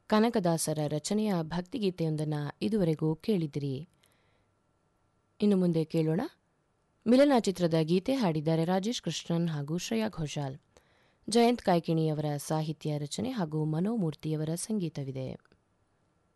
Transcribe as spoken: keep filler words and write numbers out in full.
ಕನಕದಾಸರ ರಚನೆಯ ಭಕ್ತಿಗೀತೆಯೊಂದನ್ನು ಇದುವರೆಗೂ ಕೇಳಿದಿರಿ. ಇನ್ನು ಮುಂದೆ ಕೇಳೋಣ ಮಿಲನ ಚಿತ್ರದ ಗೀತೆ. ಹಾಡಿದ್ದಾರೆ ರಾಜೇಶ್ ಕೃಷ್ಣನ್ ಹಾಗೂ ಶ್ರೇಯಾ ಘೋಷಾಲ್. ಜಯಂತ್ ಕಾಯ್ಕಿಣಿಯವರ ಸಾಹಿತ್ಯ ರಚನೆ ಹಾಗೂ ಮನೋಮೂರ್ತಿಯವರ ಸಂಗೀತವಿದೆ.